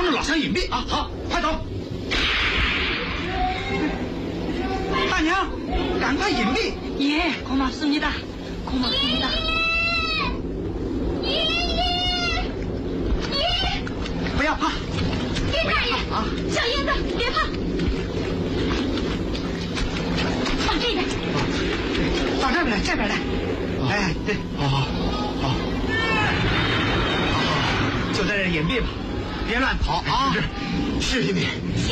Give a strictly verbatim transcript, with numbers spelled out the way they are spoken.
帮着老乡隐蔽啊！好，快走！大娘，赶快隐蔽！ 예, 고맙습니다. 고맙습니다. 예, 예, 예. 不要怕， 别大爷啊！小英子，别怕，往这边， 到这边来，这边来。哎，对， 好好好，好， 就在这隐蔽吧，别乱跑啊！ 是，谢谢你。